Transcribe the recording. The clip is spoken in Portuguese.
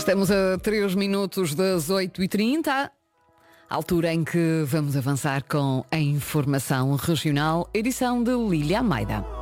Estamos a 3 minutos das 8h30, altura em que vamos avançar com a informação regional, edição de Lília Almeida.